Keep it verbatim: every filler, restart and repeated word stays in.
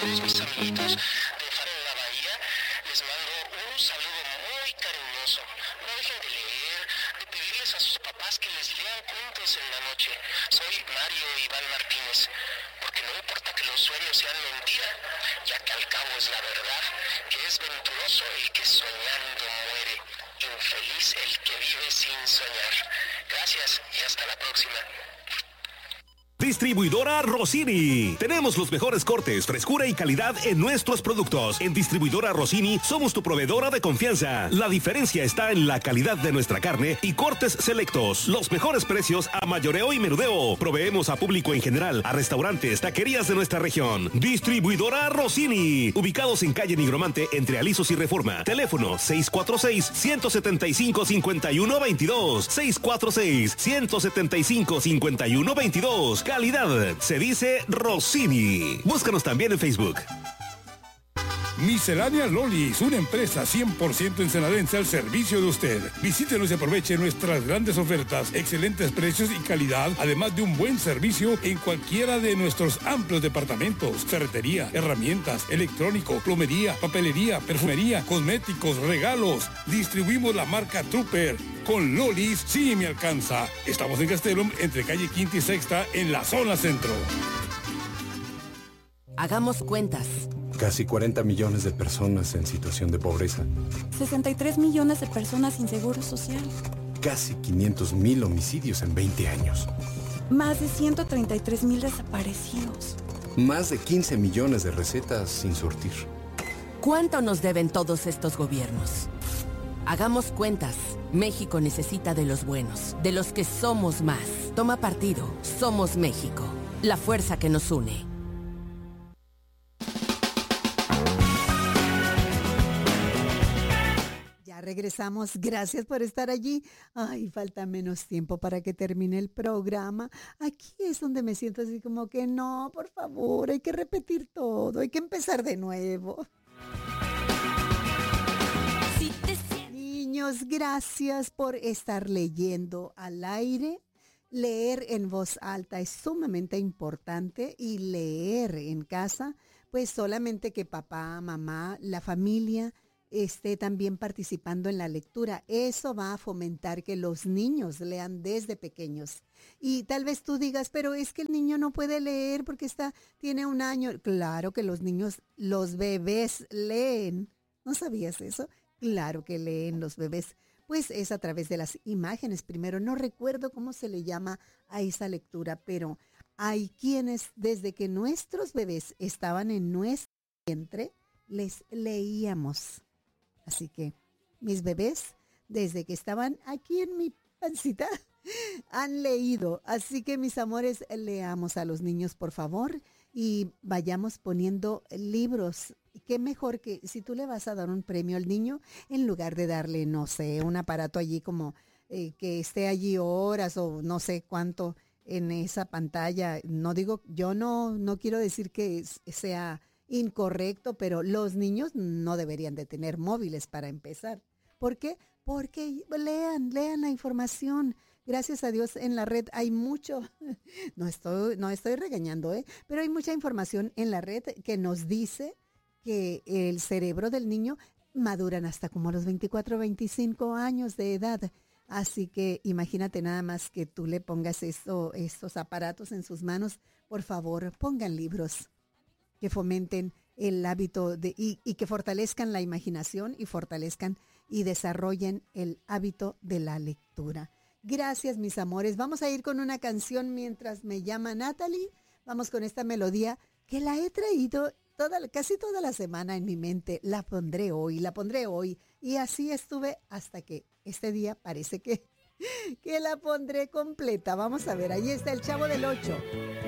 todos mis amiguitos de Faro de la Bahía, les mando un saludo muy cariñoso. No dejen de leer, de pedirles a sus papás que les lean cuentos en la noche. Soy Mario Iván Martínez, porque no importa que los sueños sean mentira, ya que al cabo es la verdad, que es venturoso el que soñando muere, infeliz el que vive sin soñar. Gracias y hasta la próxima. Distribuidora Rossini. Tenemos los mejores cortes, frescura y calidad en nuestros productos. En Distribuidora Rossini somos tu proveedora de confianza. La diferencia está en la calidad de nuestra carne y cortes selectos. Los mejores precios a mayoreo y menudeo. Proveemos a público en general, a restaurantes, taquerías de nuestra región. Distribuidora Rossini. Ubicados en calle Nigromante entre Alisos y Reforma. Teléfono seis cuatro seis, uno siete cinco, cinco uno dos dos. seis cuatro seis, uno siete cinco, cinco uno dos dos. Calidad se dice Rossini. Búscanos también en Facebook. Miscelánea Lolis, una empresa cien por ciento ensenadense al servicio de usted. Visítenos y aproveche nuestras grandes ofertas, excelentes precios y calidad, además de un buen servicio en cualquiera de nuestros amplios departamentos. Ferretería, herramientas, electrónico, plomería, papelería, perfumería, cosméticos, regalos. Distribuimos la marca Trooper. Con Lolis sí me alcanza. Estamos en Castellum, entre calle Quinta y Sexta, en la zona centro. Hagamos cuentas. Casi cuarenta millones de personas en situación de pobreza. sesenta y tres millones de personas sin seguro social. Casi quinientos mil homicidios en veinte años. Más de ciento treinta y tres mil desaparecidos. Más de quince millones de recetas sin surtir. ¿Cuánto nos deben todos estos gobiernos? Hagamos cuentas. México necesita de los buenos, de los que somos más. Toma partido. Somos México. La fuerza que nos une. Regresamos, gracias por estar allí. Ay, falta menos tiempo para que termine el programa. Aquí es donde me siento así como que no, por favor, hay que repetir todo, hay que empezar de nuevo. Niños, gracias por estar leyendo al aire. Leer en voz alta es sumamente importante y leer en casa, pues solamente que papá, mamá, la familia esté también participando en la lectura. Eso va a fomentar que los niños lean desde pequeños. Y tal vez tú digas, pero es que el niño no puede leer porque está, tiene un año. Claro que los niños, los bebés leen. ¿No sabías eso? Claro que leen los bebés. Pues es a través de las imágenes primero. No recuerdo cómo se le llama a esa lectura, pero hay quienes desde que nuestros bebés estaban en nuestro vientre, les leíamos. Así que mis bebés, desde que estaban aquí en mi pancita, han leído. Así que mis amores, leamos a los niños, por favor, y vayamos poniendo libros. Qué mejor que si tú le vas a dar un premio al niño, en lugar de darle, no sé, un aparato allí como eh, que esté allí horas o no sé cuánto en esa pantalla. No digo, yo no, no quiero decir que sea incorrecto, pero los niños no deberían de tener móviles para empezar. ¿Por qué? Porque lean, lean la información. Gracias a Dios en la red hay mucho, no estoy, no estoy regañando, ¿eh? Pero hay mucha información en la red que nos dice que el cerebro del niño maduran hasta como los veinticuatro, veinticinco años de edad. Así que imagínate nada más que tú le pongas esto, estos aparatos en sus manos. Por favor, pongan libros que fomenten el hábito de, y, y que fortalezcan la imaginación y fortalezcan y desarrollen el hábito de la lectura. Gracias, mis amores. Vamos a ir con una canción mientras me llama Natalie. Vamos con esta melodía que la he traído toda, casi toda la semana en mi mente. La pondré hoy, la pondré hoy. Y así estuve hasta que este día parece que, que la pondré completa. Vamos a ver, ahí está el Chavo del Ocho.